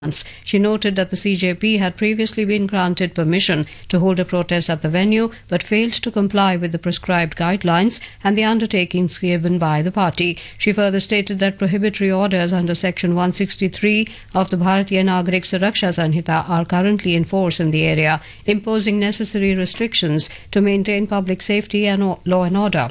She noted that the CJP had previously been granted permission to hold a protest at the venue but failed to comply with the prescribed guidelines and the undertakings given by the party. She further stated that prohibitory orders under Section 163 of the Bharatiya Nagarik Suraksha Sanhita are currently in force in the area, imposing necessary restrictions to maintain public safety and law and order.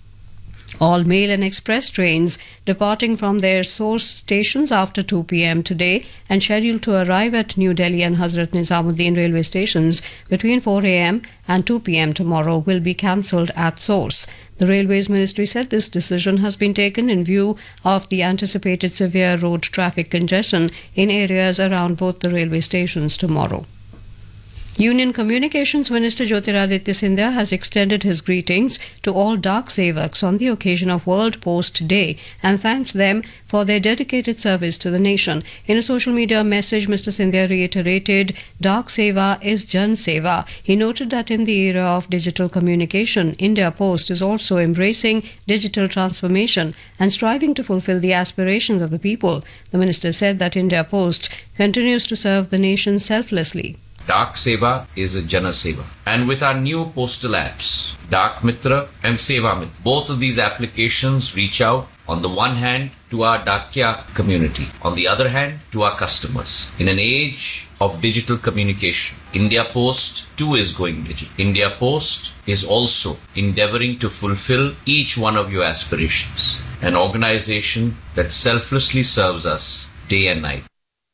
All mail and express trains departing from their source stations after 2 p.m. today and scheduled to arrive at New Delhi and Hazrat Nizamuddin railway stations between 4 a.m. and 2 p.m. tomorrow will be cancelled at source. The Railways Ministry said this decision has been taken in view of the anticipated severe road traffic congestion in areas around both the railway stations tomorrow. Union Communications Minister Jyotiraditya Scindia has extended his greetings to all Dak Sevaks on the occasion of World Post Day and thanked them for their dedicated service to the nation. In a social media message, Mr. Scindia reiterated, Dak Seva is Jan Seva. He noted that in the era of digital communication, India Post is also embracing digital transformation and striving to fulfill the aspirations of the people. The minister said that India Post continues to serve the nation selflessly. Dak Seva is a Jana Seva. And with our new postal apps, Dak Mitra and Seva Mitra, both of these applications reach out on the one hand to our Dakya community, on the other hand to our customers. In an age of digital communication, India Post too is going digital. India Post is also endeavoring to fulfill each one of your aspirations. An organization that selflessly serves us day and night.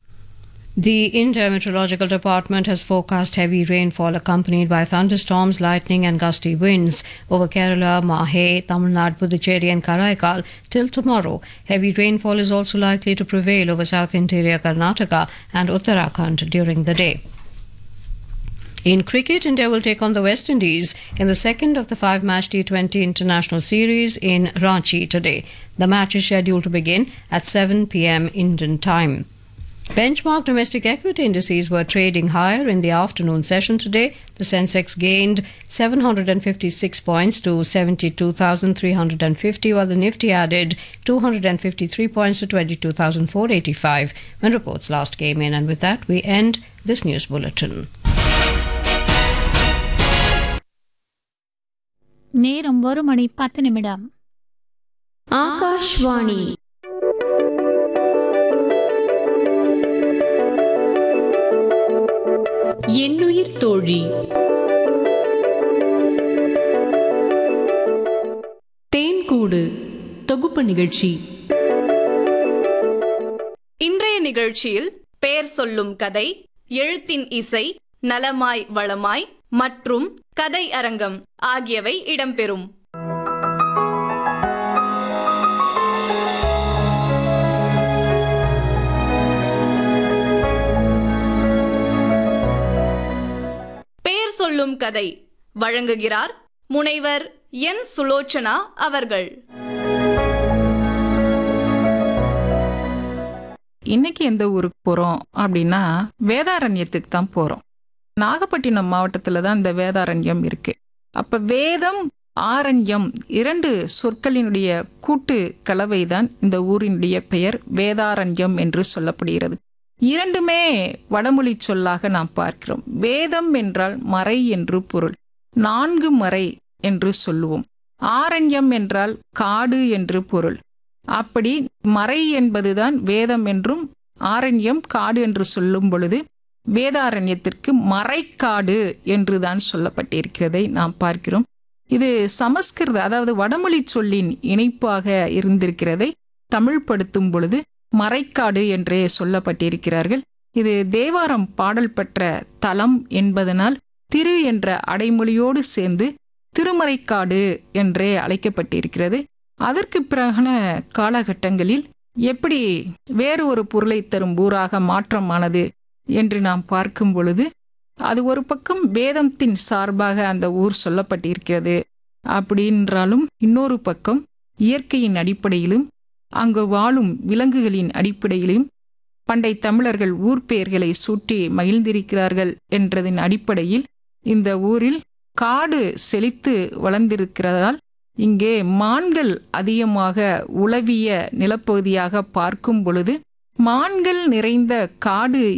The India Meteorological Department has forecast heavy rainfall accompanied by thunderstorms, lightning and gusty winds over Kerala, Mahe, Tamil Nadu, Puducherry and Karaikal till tomorrow. Heavy rainfall is also likely to prevail over South Interior Karnataka and Uttarakhand during the day. In cricket, India will take on the West Indies in the second of the five-match T20 international series in Ranchi today. The match is scheduled to begin at 7 p.m. Indian time. Benchmark domestic equity indices were trading higher in the afternoon session today. The Sensex gained 756 points to 72,350, while the Nifty added 253 points to 22,485 when reports last came in. And with that, we end this news bulletin. நேரம் 1:10 ஆகாஷ்வாணி என்னுயிர் தோழி தேன்கூடு தொகுப்பு நிகழ்ச்சி. இன்றைய நிகழ்ச்சியில் பெயர் சொல்லும் கதை, எழுத்தின் இசை, நலமாய் வளமாய் மற்றும் கதை அரங்கம் ஆகியவை இடம்பெறும். பெயர் சொல்லும் கதை வழங்குகிறார் முனைவர் என் சுலோச்சனா அவர்கள். இன்னைக்கு எந்த ஊருக்கு போறோம் அப்படின்னா வேதாரண்யத்துக்கு தான் போறோம். நாகப்பட்டினம் மாவட்டத்துல தான் இந்த வேதாரண்யம் இருக்கு. அப்ப வேதம் ஆரண்யம் இரண்டு சொற்களினுடைய கூட்டு கலவைதான் இந்த ஊரினுடைய பெயர் வேதாரண்யம் என்று சொல்லப்படுகிறது. இரண்டுமே வடமொழி சொல்லாக நாம் பார்க்கிறோம். வேதம் என்றால் மறை என்று பொருள், 4 மறை என்று சொல்லுவோம். ஆரண்யம் என்றால் காடு என்று பொருள். அப்படி மறை என்பதுதான் வேதம் என்றும் ஆரண்யம் காடு என்று சொல்லும் பொழுது வேதாரண்யத்திற்கு மறைக்காடு என்றுதான் சொல்லப்பட்டிருக்கிறதை நாம் பார்க்கிறோம். இது சமஸ்கிருத, அதாவது வடமொழி சொல்லின் இணைப்பாக இருந்திருக்கிறதை தமிழ் படுத்தும் பொழுது மறைக்காடு என்றே சொல்லப்பட்டிருக்கிறார்கள். இது தேவாரம் பாடல் பெற்ற தலம் என்பதனால் திரு என்ற அடைமொழியோடு சேர்ந்து திருமறைக்காடு என்றே அழைக்கப்பட்டிருக்கிறது. அதற்கு பிறகான காலகட்டங்களில் எப்படி வேறு ஒரு பொருளை தரும் ஊராக மாற்றமானது என்று நாம் பார்க்கும் பொழுது அது ஒரு பக்கம் வேதத்தின் சார்பாக அந்த ஊர் சொல்லப்பட்டிருக்கிறது அப்படின்றாலும், இன்னொரு பக்கம் இயற்கையின் அடிப்படையிலும் அங்கு வாழும் விலங்குகளின் அடிப்படையிலும் பண்டை தமிழர்கள் ஊர் பெயர்களை சூட்டி மகிழ்ந்திருக்கிறார்கள் என்றதின் அடிப்படையில் இந்த ஊரில் காடு செழித்து வளர்ந்திருக்கிறதால் இங்கே மான்கள் அதிகமாக உலவிய நிலப்பகுதியாக பார்க்கும் பொழுது மான்கள் நிறைந்த காடு